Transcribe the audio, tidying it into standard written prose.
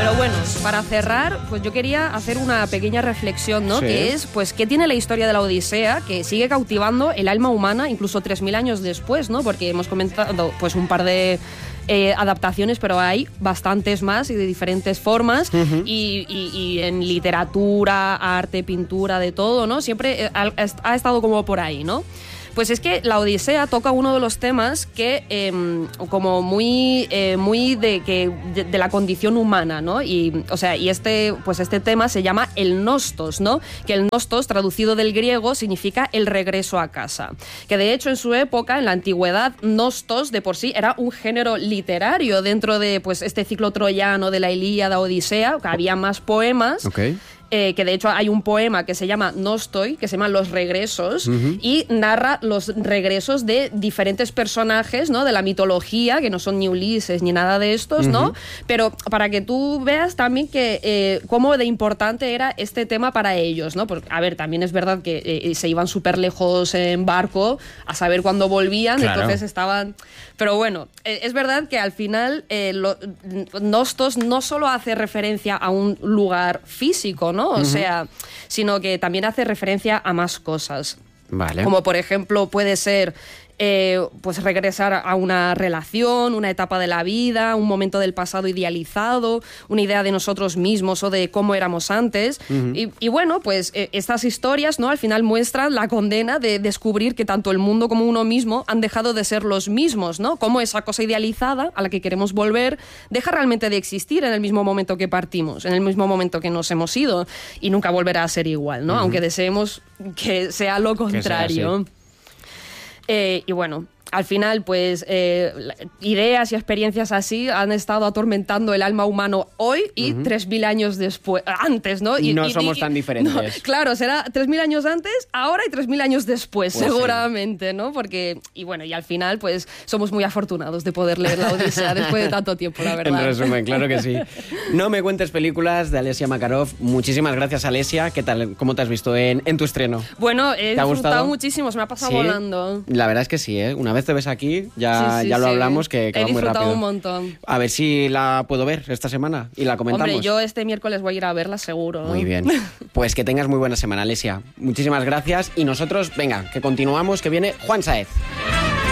Pero bueno, para cerrar, pues yo quería hacer una pequeña reflexión, ¿no? Sí. Que es, pues, ¿qué tiene la historia de la Odisea? Que sigue cautivando el alma humana incluso 3000 años después, ¿no? Porque hemos comentado, pues, un par de adaptaciones, pero hay bastantes más y de diferentes formas. Y en literatura, arte, pintura, de todo, ¿no? Siempre ha estado como por ahí, ¿no? Pues es que la Odisea toca uno de los temas que como muy de la condición humana, ¿no? Y este tema se llama el nostos, ¿no? Que el nostos, traducido del griego, significa el regreso a casa. Que de hecho en su época, en la antigüedad, nostos de por sí era un género literario dentro de, pues, este ciclo troyano de la Ilíada, Odisea, que había más poemas. Okay. Que de hecho hay un poema que se llama Nostoi, que se llama Los regresos, y narra los regresos de diferentes personajes, ¿no? De la mitología, que no son ni Ulises ni nada de estos, ¿no? Pero para que tú veas también que cómo de importante era este tema para ellos, ¿no? Porque, a ver, también es verdad que se iban súper lejos en barco a saber cuándo volvían, claro. Entonces estaban... Pero bueno, es verdad que al final Nostos no solo hace referencia a un lugar físico, ¿no? O sea, sino que también hace referencia a más cosas. Vale. Como por ejemplo puede ser pues regresar a una relación, una etapa de la vida, un momento del pasado idealizado, una idea de nosotros mismos o de cómo éramos antes. Y bueno, pues estas historias, ¿no? Al final muestran la condena de descubrir que tanto el mundo como uno mismo han dejado de ser los mismos, ¿no? Cómo esa cosa idealizada a la que queremos volver deja realmente de existir en el mismo momento que partimos, en el mismo momento que nos hemos ido, y nunca volverá a ser igual, ¿no? Aunque deseemos que sea lo contrario. Y bueno, al final, pues, ideas y experiencias así han estado atormentando el alma humano hoy y 3000 años después, antes, ¿no? Y no somos tan diferentes. No, claro, será 3000 años antes, ahora y 3000 años después, pues seguramente, sí. ¿No? Porque, y bueno, y al final, pues, somos muy afortunados de poder leer la Odisea después de tanto tiempo, la verdad. En resumen, claro que sí. No me cuentes películas, de Alessia Makarov. Muchísimas gracias, Alessia. ¿Qué tal? ¿Cómo te has visto en tu estreno? Bueno, he disfrutado gustado muchísimo, se me ha pasado ¿Sí? volando. La verdad es que sí, ¿eh? Una vez te ves aquí, ya lo hablamos, que va muy rápido. He disfrutado un montón. A ver si la puedo ver esta semana y la comentamos. Hombre, yo este miércoles voy a ir a verla seguro. Muy bien. Pues que tengas muy buena semana, Alessia. Muchísimas gracias y nosotros, venga, que continuamos, que viene Juan Sáez.